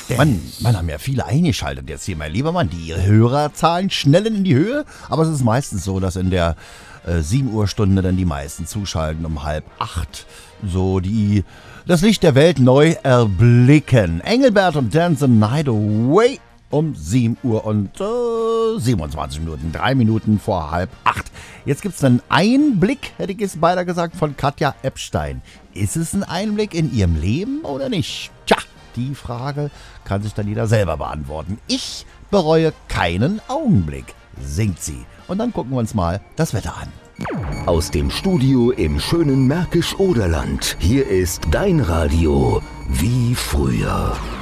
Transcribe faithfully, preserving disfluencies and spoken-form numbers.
Man, man haben ja viele eingeschaltet jetzt hier, mein lieber Mann. Die Hörerzahlen schnellen in die Höhe, aber es ist meistens so, dass in der äh, sieben Uhr Stunde dann die meisten zuschalten um halb acht. So die das Licht der Welt neu erblicken. Engelbert und Dance the Night Away um sieben Uhr und äh, siebenundzwanzig Minuten, drei Minuten vor halb acht. Jetzt gibt's einen Einblick, hätte ich jetzt beinahe gesagt, von Katja Epstein. Ist es ein Einblick in ihrem Leben oder nicht? Tja, die Frage kann sich dann jeder selber beantworten. Ich bereue keinen Augenblick, singt sie. Und dann gucken wir uns mal das Wetter an. Aus dem Studio im schönen Märkisch-Oderland. Hier ist dein Radio wie früher.